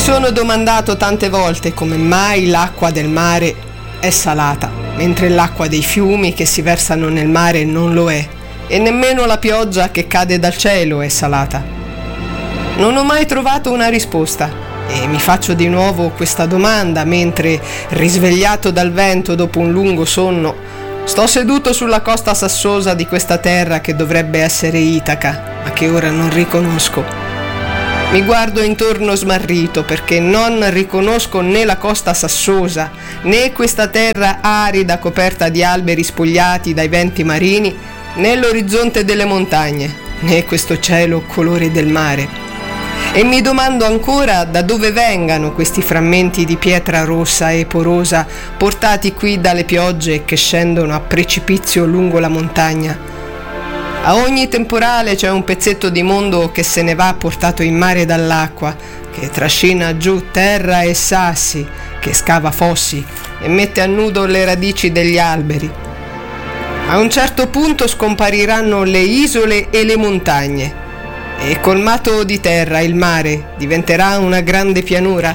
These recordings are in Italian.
sono domandato tante volte come mai l'acqua del mare è salata, mentre l'acqua dei fiumi che si versano nel mare non lo è, e nemmeno la pioggia che cade dal cielo è salata. Non ho mai trovato una risposta e mi faccio di nuovo questa domanda mentre, risvegliato dal vento dopo un lungo sonno, sto seduto sulla costa sassosa di questa terra che dovrebbe essere Itaca, ma che ora non riconosco. Mi guardo intorno smarrito perché non riconosco né la costa sassosa, né questa terra arida coperta di alberi spogliati dai venti marini, né l'orizzonte delle montagne, né questo cielo colore del mare. E mi domando ancora da dove vengano questi frammenti di pietra rossa e porosa portati qui dalle piogge che scendono a precipizio lungo la montagna. A ogni temporale c'è un pezzetto di mondo che se ne va portato in mare dall'acqua, che trascina giù terra e sassi, che scava fossi e mette a nudo le radici degli alberi. A un certo punto scompariranno le isole e le montagne, e colmato di terra il mare diventerà una grande pianura.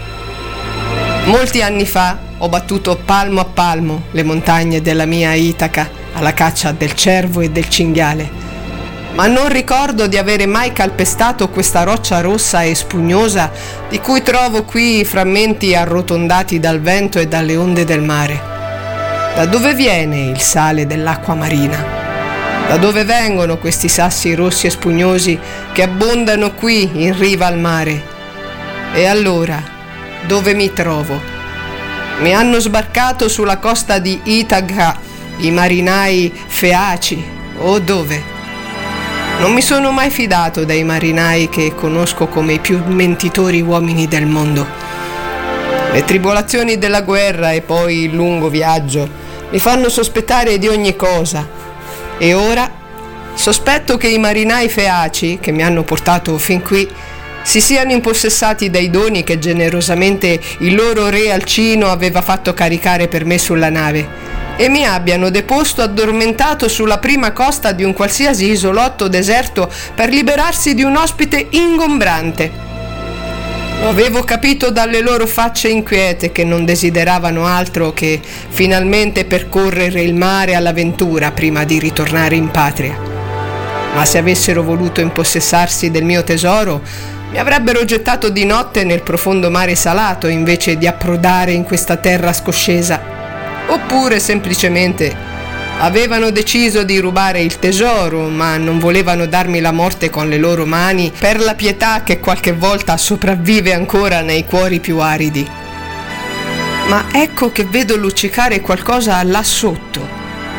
Molti anni fa ho battuto palmo a palmo le montagne della mia Itaca alla caccia del cervo e del cinghiale, ma non ricordo di avere mai calpestato questa roccia rossa e spugnosa di cui trovo qui i frammenti arrotondati dal vento e dalle onde del mare. Da dove viene il sale dell'acqua marina? Da dove vengono questi sassi rossi e spugnosi che abbondano qui in riva al mare? E allora, dove mi trovo? Mi hanno sbarcato sulla costa di Itaca i marinai feaci, o dove? Non mi sono mai fidato dei marinai che conosco come i più mentitori uomini del mondo. Le tribolazioni della guerra e poi il lungo viaggio mi fanno sospettare di ogni cosa. E ora sospetto che i marinai feaci che mi hanno portato fin qui si siano impossessati dei doni che generosamente il loro re Alcino aveva fatto caricare per me sulla nave e mi abbiano deposto addormentato sulla prima costa di un qualsiasi isolotto deserto per liberarsi di un ospite ingombrante. Lo avevo capito dalle loro facce inquiete che non desideravano altro che finalmente percorrere il mare all'avventura prima di ritornare in patria. Ma se avessero voluto impossessarsi del mio tesoro, mi avrebbero gettato di notte nel profondo mare salato invece di approdare in questa terra scoscesa. Oppure semplicemente avevano deciso di rubare il tesoro, ma non volevano darmi la morte con le loro mani per la pietà che qualche volta sopravvive ancora nei cuori più aridi. Ma ecco che vedo luccicare qualcosa là sotto.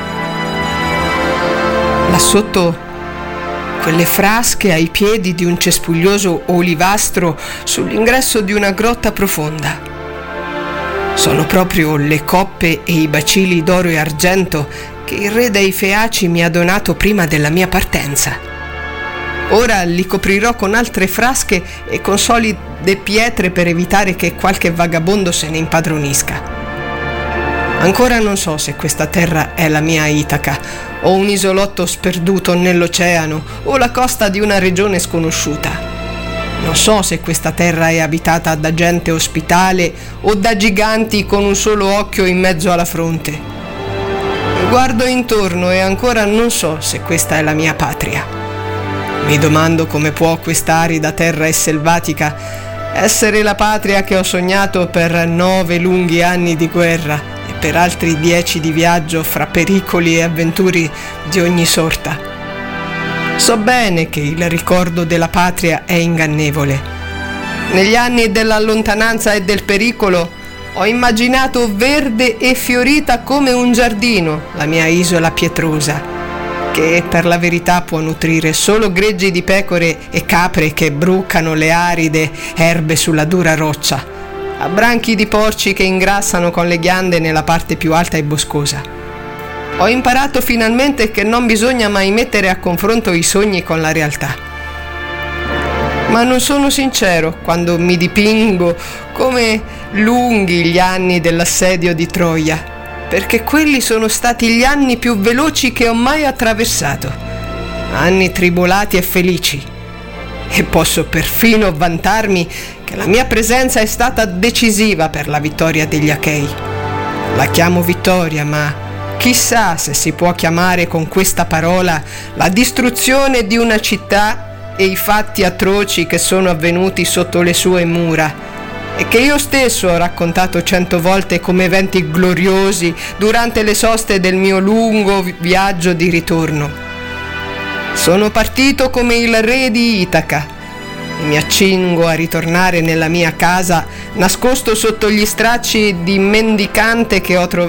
Là sotto quelle frasche ai piedi di un cespuglioso olivastro sull'ingresso di una grotta profonda. Sono proprio le coppe e i bacili d'oro e argento che il re dei Feaci mi ha donato prima della mia partenza. Ora li coprirò con altre frasche e con solide pietre per evitare che qualche vagabondo se ne impadronisca. Ancora non so se questa terra è la mia Itaca, o un isolotto sperduto nell'oceano, o la costa di una regione sconosciuta. Non so se questa terra è abitata da gente ospitale o da giganti con un solo occhio in mezzo alla fronte. Mi guardo intorno e ancora non so se questa è la mia patria. Mi domando come può questa arida terra e selvatica essere la patria che ho sognato per 9 lunghi anni di guerra e per altri 10 di viaggio fra pericoli e avventure di ogni sorta. So bene che il ricordo della patria è ingannevole. Negli anni della lontananza e del pericolo ho immaginato verde e fiorita come un giardino la mia isola pietrosa, che per la verità può nutrire solo greggi di pecore e capre che brucano le aride erbe sulla dura roccia, a branchi di porci che ingrassano con le ghiande nella parte più alta e boscosa. Ho imparato finalmente che non bisogna mai mettere a confronto i sogni con la realtà. Ma non sono sincero quando mi dipingo come lunghi gli anni dell'assedio di Troia, perché quelli sono stati gli anni più veloci che ho mai attraversato. Anni tribolati e felici. e posso perfino vantarmi che la mia presenza è stata decisiva per la vittoria degli Achei. La chiamo vittoria, ma chissà se si può chiamare con questa parola la distruzione di una città e i fatti atroci che sono avvenuti sotto le sue mura e che io stesso ho raccontato 100 volte come eventi gloriosi durante le soste del mio lungo viaggio di ritorno. Sono partito come il re di Itaca e mi accingo a ritornare nella mia casa nascosto sotto gli stracci di mendicante che ho trovato